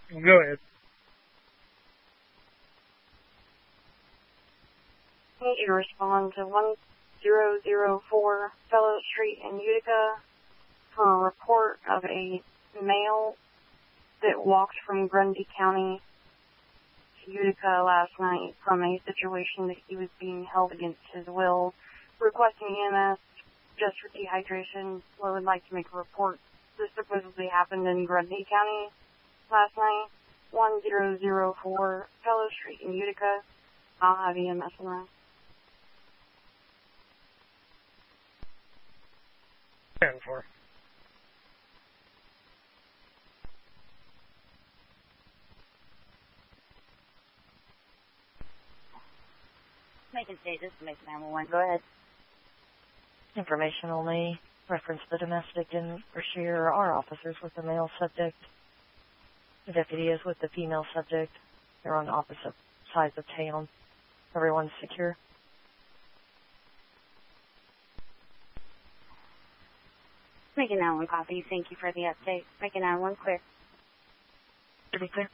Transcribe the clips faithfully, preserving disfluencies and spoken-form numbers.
Go ahead. I need you to respond to one zero zero four Fellow Street in Utica for a report of a male that walked from Grundy County to Utica last night from a situation that he was being held against his will, requesting E M S just for dehydration. I would like to make a report. This supposedly happened in Grundy County last night. one zero zero four Fellow Street in Utica. I'll have E M S around. ten four. Macon State, this is Macon nine one one. Go ahead. Information only. Reference the domestic in Brashear. Our officers with the male subject. The deputy is with the female subject. They're on opposite sides of town. Everyone's secure. Macon nine one one copy. Thank you for the update. Macon nine one one clear. Pretty clear.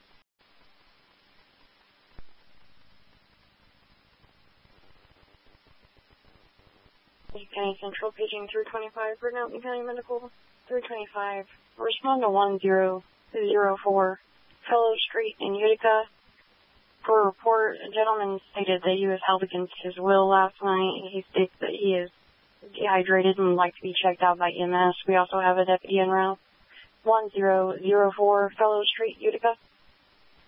County Central, paging three twenty-five for Nelson County Medical. three twenty-five. Respond to one zero zero four Fellow Street in Utica. For a report, a gentleman stated that he was held against his will last night. He states that he is dehydrated and would like to be checked out by E M S. We also have a deputy en route. one zero zero four Fellow Street, Utica.